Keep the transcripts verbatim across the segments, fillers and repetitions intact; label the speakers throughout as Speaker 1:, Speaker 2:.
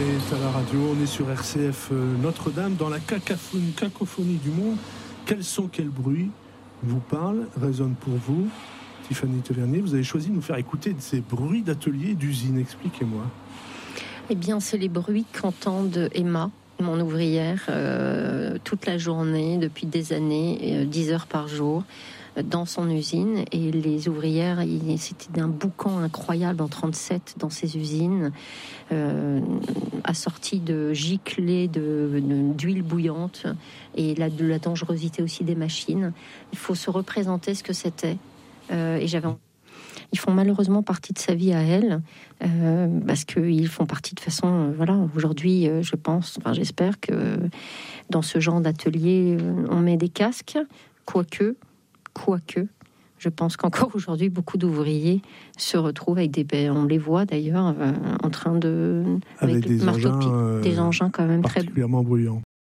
Speaker 1: est à la radio, on est sur R C F Notre-Dame, dans la cacophonie, cacophonie du monde. Quels sont, quels bruits vous parlent, résonnent pour vous? Tiffany Tavernier, vous avez choisi de nous faire écouter de ces bruits d'ateliers et d'usines. Expliquez-moi.
Speaker 2: Eh bien, c'est les bruits qu'entendent Emma, mon ouvrière, euh, toute la journée, depuis des années, euh, dix heures par jour, dans son usine. Et les ouvrières, il, c'était un boucan incroyable en trente-sept dans ces usines, euh, assorti de giclées de, de, d'huile bouillante et la, de la dangerosité aussi des machines. Il faut se représenter ce que c'était. Euh, et j'avais Ils font malheureusement partie de sa vie à elle, euh, parce qu'ils font partie de façon... Euh, voilà, aujourd'hui, euh, je pense, enfin j'espère que dans ce genre d'atelier, euh, on met des casques, quoique, quoique, je pense qu'encore aujourd'hui, beaucoup d'ouvriers se retrouvent avec des... On les voit d'ailleurs euh, en train de...
Speaker 1: Avec, avec des, engins, euh,
Speaker 2: des engins quand même
Speaker 1: particulièrement
Speaker 2: très...
Speaker 1: bruyants.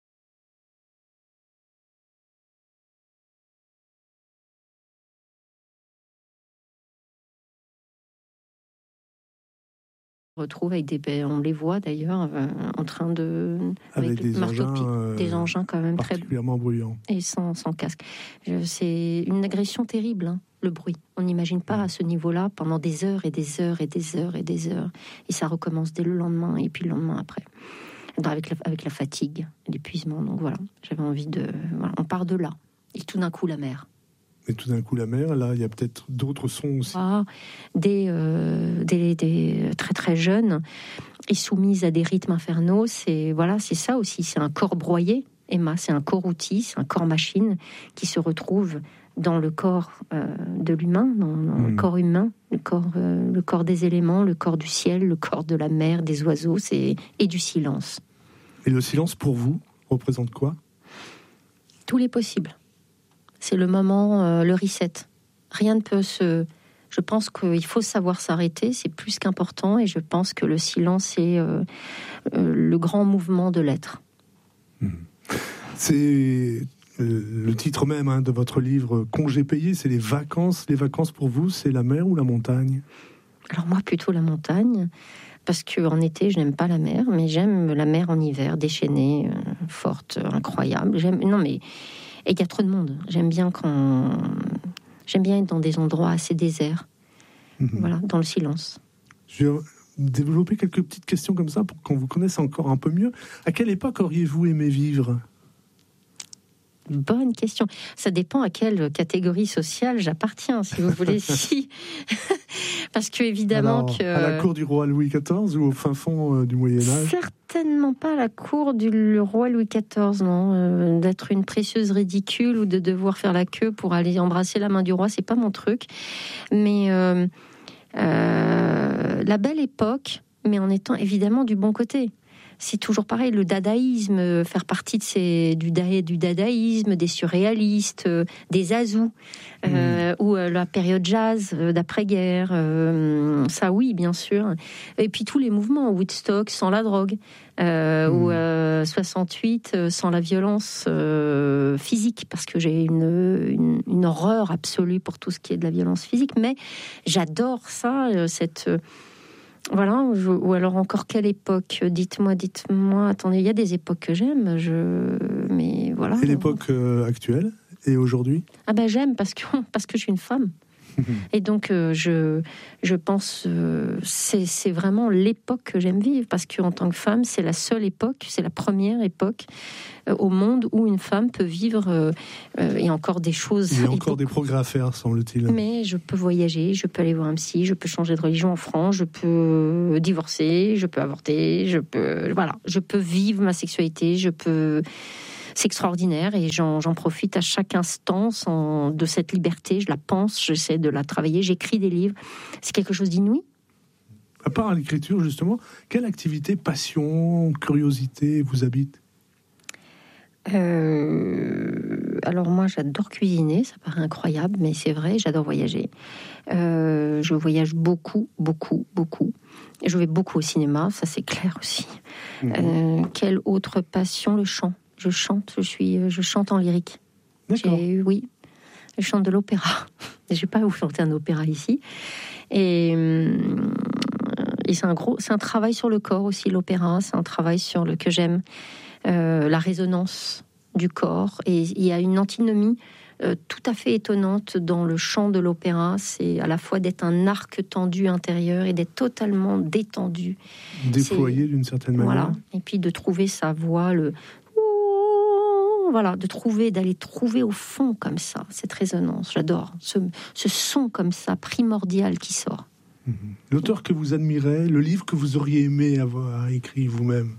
Speaker 2: retrouve avec des on les voit d'ailleurs euh, en train de
Speaker 1: avec, avec des engins euh,
Speaker 2: des engins quand même
Speaker 1: particulièrement
Speaker 2: très
Speaker 1: bruyants
Speaker 2: et sans, sans casque. Je, c'est une agression terrible, hein, le bruit. On n'imagine pas à ce niveau-là pendant des heures et des heures et des heures et des heures, et ça recommence dès le lendemain et puis le lendemain après, avec la, avec la fatigue, l'épuisement. Donc voilà, j'avais envie de voilà, on part de là et tout d'un coup la mer.
Speaker 1: Et tout d'un coup, la mer, là, il y a peut-être d'autres sons aussi.
Speaker 2: Ah, des, euh, des, des très très jeunes et soumises à des rythmes infernaux. C'est voilà, c'est ça aussi. C'est un corps broyé. Emma, c'est un corps outil, c'est un corps machine qui se retrouve dans le corps euh, de l'humain, dans, dans mmh. le corps humain, le corps, euh, le corps des éléments, le corps du ciel, le corps de la mer, des oiseaux, c'est et du silence.
Speaker 1: Et le silence pour vous représente quoi?
Speaker 2: Tous les possibles. C'est le moment, euh, le reset. Rien ne peut se... Je pense qu'il faut savoir s'arrêter, c'est plus qu'important, et je pense que le silence est euh, euh, le grand mouvement de l'être.
Speaker 1: Mmh. C'est le titre même hein, de votre livre « Congé payé », c'est les vacances. Les vacances pour vous, c'est la mer ou la montagne?
Speaker 2: Alors moi, plutôt la montagne, parce qu'en été, je n'aime pas la mer, mais j'aime la mer en hiver, déchaînée, euh, forte, incroyable. J'aime... Non mais... Et il y a trop de monde. J'aime bien quand j'aime bien être dans des endroits assez déserts, mmh. voilà, dans le silence.
Speaker 1: Je vais développer quelques petites questions comme ça pour qu'on vous connaisse encore un peu mieux. À quelle époque auriez-vous aimé vivre?
Speaker 2: Bonne question. Ça dépend à quelle catégorie sociale j'appartiens, si vous voulez. Si, parce que évidemment
Speaker 1: Alors,
Speaker 2: que
Speaker 1: à la cour du roi Louis quatorze ou au fin fond euh, du Moyen Âge?
Speaker 2: Certainement pas à la cour du roi Louis quatorze, non. Euh, d'être une précieuse ridicule ou de devoir faire la queue pour aller embrasser la main du roi, c'est pas mon truc. Mais euh, euh, la belle époque, mais en étant évidemment du bon côté. C'est toujours pareil, le dadaïsme, faire partie de ces, du, da, du dadaïsme, des surréalistes, euh, des azous, euh, mmh. ou euh, la période jazz euh, d'après-guerre, euh, ça oui, bien sûr. Et puis tous les mouvements, Woodstock sans la drogue, euh, mmh. ou euh, soixante-huit euh, sans la violence euh, physique, parce que j'ai une, une, une horreur absolue pour tout ce qui est de la violence physique, mais j'adore ça, euh, cette... Euh, Voilà, je, ou alors encore quelle époque? Dites-moi, dites-moi. Attendez, il y a des époques que j'aime, je, mais voilà.
Speaker 1: Et l'époque euh, actuelle et aujourd'hui?
Speaker 2: Ah ben j'aime parce que parce que je suis une femme. Et donc euh, je je pense euh, c'est c'est vraiment l'époque que j'aime vivre, parce que en tant que femme, c'est la seule époque, c'est la première époque euh, au monde où une femme peut vivre euh, euh, et encore des choses.
Speaker 1: Il y a encore des progrès à faire, semble-t-il.
Speaker 2: Mais je peux voyager, je peux aller voir un psy, je peux changer de religion en France, je peux divorcer, je peux avorter, je peux voilà, je peux vivre ma sexualité, je peux. C'est extraordinaire et j'en, j'en profite à chaque instant sans, de cette liberté. Je la pense, j'essaie de la travailler, j'écris des livres. C'est quelque chose d'inouï.
Speaker 1: À part l'écriture, justement, quelle activité, passion, curiosité vous habite?
Speaker 2: euh, Alors moi, j'adore cuisiner, ça paraît incroyable, mais c'est vrai, j'adore voyager. Euh, je voyage beaucoup, beaucoup, beaucoup. Je vais beaucoup au cinéma, ça c'est clair aussi. Mmh. Euh, quelle autre passion? Le chant. Je chante, je suis, je chante en lyrique.
Speaker 1: D'accord.
Speaker 2: J'ai, oui, je chante de l'opéra. Je ne vais pas vous chanter un opéra ici. Et, et c'est un gros, c'est un travail sur le corps aussi, l'opéra. C'est un travail sur le que j'aime, euh, la résonance du corps. Et il y a une antinomie euh, tout à fait étonnante dans le chant de l'opéra. C'est à la fois d'être un arc tendu intérieur et d'être totalement détendu.
Speaker 1: Déployé
Speaker 2: c'est,
Speaker 1: d'une certaine manière.
Speaker 2: Voilà. Et puis de trouver sa voix, le... Voilà, de trouver, d'aller trouver au fond comme ça, cette résonance. J'adore ce, ce son comme ça, primordial qui sort.
Speaker 1: Mmh. L'auteur que vous admirez, le livre que vous auriez aimé avoir écrit vous-même?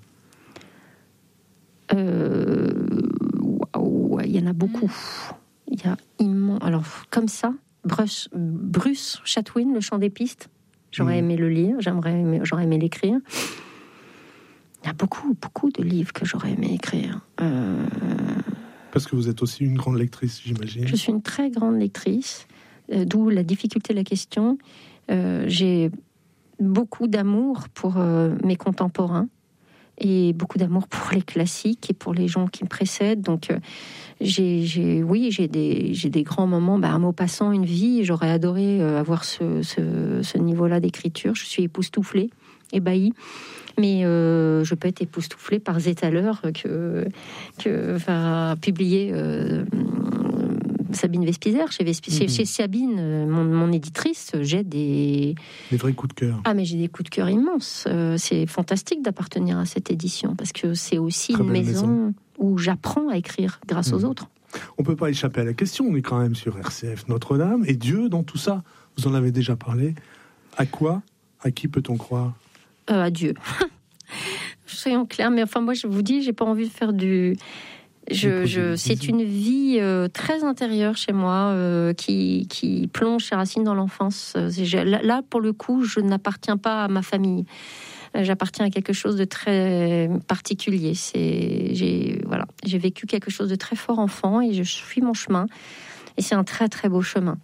Speaker 2: Euh, waouh, il y en a beaucoup. Il y a immense. Alors, comme ça, Bruce, Bruce Chatwin, Le Chant des Pistes. J'aurais mmh. aimé le lire, j'aimerais aimé, j'aurais aimé l'écrire. Il y a beaucoup, beaucoup de livres que j'aurais aimé écrire. Euh...
Speaker 1: Parce que vous êtes aussi une grande lectrice, j'imagine.
Speaker 2: Je suis une très grande lectrice, euh, d'où la difficulté de la question. Euh, j'ai beaucoup d'amour pour euh, mes contemporains et beaucoup d'amour pour les classiques et pour les gens qui me précèdent. Donc, euh, j'ai, j'ai, oui, j'ai des, j'ai des grands moments. Bah, à Maupassant, une vie, j'aurais adoré euh, avoir ce, ce, ce niveau-là d'écriture. Je suis époustouflée, ébahie. Mais euh, je peux être époustouflée par Zétaleur que, que va publier euh, Sabine Vespizer. Chez, Vespi- mm-hmm. chez, chez Sabine, mon, mon éditrice, j'ai des...
Speaker 1: Des vrais coups de cœur.
Speaker 2: Ah, mais j'ai des coups de cœur immenses. Euh, c'est fantastique d'appartenir à cette édition, parce que c'est aussi Très une maison, maison où j'apprends à écrire grâce mmh. aux autres.
Speaker 1: On ne peut pas échapper à la question, on est quand même sur R C F Notre-Dame. Et Dieu, dans tout ça, vous en avez déjà parlé. À quoi, à qui peut-on croire?
Speaker 2: Euh, à Dieu. Soyons clairs, mais enfin moi je vous dis, j'ai pas envie de faire du. Je, je, c'est une vie euh, très intérieure chez moi euh, qui, qui plonge ses racines dans l'enfance. C'est, là, là, pour le coup, je n'appartiens pas à ma famille. J'appartiens à quelque chose de très particulier. C'est, j'ai, voilà, j'ai vécu quelque chose de très fort enfant et je suis mon chemin. Et c'est un très très beau chemin,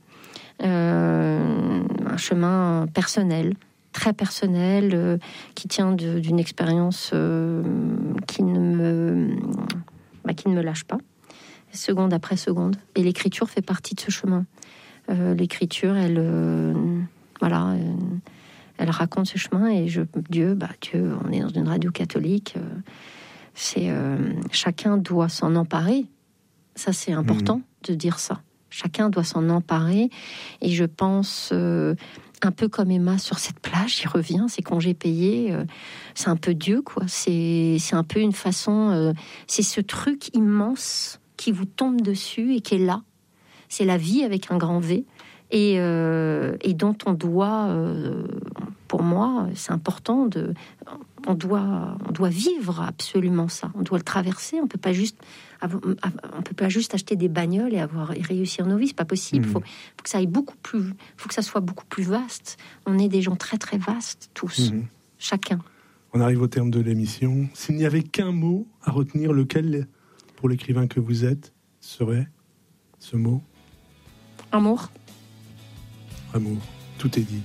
Speaker 2: euh, un chemin personnel. Très personnel, euh, qui tient de, d'une expérience euh, qui ne me, bah, qui ne me lâche pas, seconde après seconde. Et l'écriture fait partie de ce chemin. Euh, l'écriture, elle, euh, voilà, euh, elle raconte ce chemin. Et je, Dieu, bah, Dieu, on est dans une radio catholique. Euh, c'est euh, chacun doit s'en emparer. Ça, c'est important mmh. de dire ça. Chacun doit s'en emparer. Et je pense. Euh, Un peu comme Emma sur cette plage, j'y reviens, c'est congés payés, euh, c'est un peu Dieu, quoi. C'est, c'est un peu une façon, euh, c'est ce truc immense qui vous tombe dessus et qui est là. C'est la vie avec un grand V et, euh, et dont on doit, euh, pour moi, c'est important de, on doit, on doit vivre absolument ça. On doit le traverser. On peut pas juste, on peut pas juste acheter des bagnoles et avoir et réussir nos vies. C'est pas possible. Il mmh. faut, faut que ça aille beaucoup plus, faut que ça soit beaucoup plus vaste. On est des gens très très vastes tous, mmh. chacun.
Speaker 1: On arrive au terme de l'émission. S'il n'y avait qu'un mot à retenir, lequel, pour l'écrivain que vous êtes, serait ce mot?
Speaker 2: Amour.
Speaker 1: Amour. Tout est dit.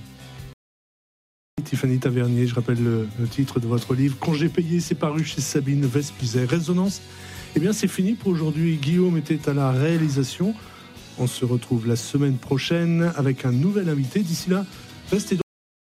Speaker 1: Tiffany Tavernier, je rappelle le, le titre de votre livre, Congés payés, c'est paru chez Sabine Vespizer. Résonance, eh bien c'est fini pour aujourd'hui. Guillaume était à la réalisation. On se retrouve la semaine prochaine avec un nouvel invité. D'ici là, restez